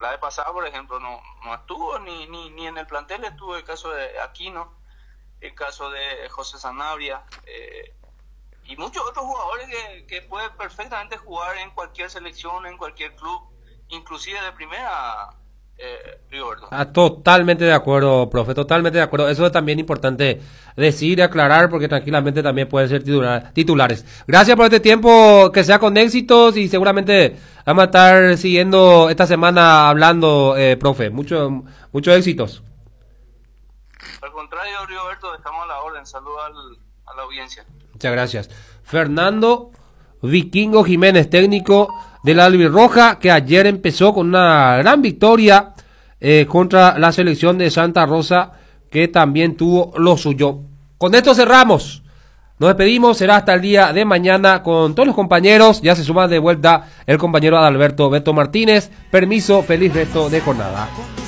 la vez pasada, por ejemplo, no estuvo, ni en el plantel estuvo el caso de Aquino, el caso de José Sanabria, y muchos otros jugadores que pueden perfectamente jugar en cualquier selección, en cualquier club, inclusive de primera, Rigoberto. Totalmente de acuerdo, profe, totalmente de acuerdo. Eso es también importante decir y aclarar, porque tranquilamente también pueden ser titulares. Gracias por este tiempo, que sea con éxitos, y seguramente vamos a estar siguiendo esta semana hablando, profe. Muchos éxitos. Al contrario, Rigoberto, dejamos a la orden. Saludos a la audiencia. Muchas gracias. Fernando Vikingo Jiménez, técnico de la Albirroja, que ayer empezó con una gran victoria contra la selección de Santa Rosa, que también tuvo lo suyo. Con esto cerramos. Nos despedimos, será hasta el día de mañana con todos los compañeros. Ya se suma de vuelta el compañero Adalberto Beto Martínez. Permiso, feliz resto de jornada.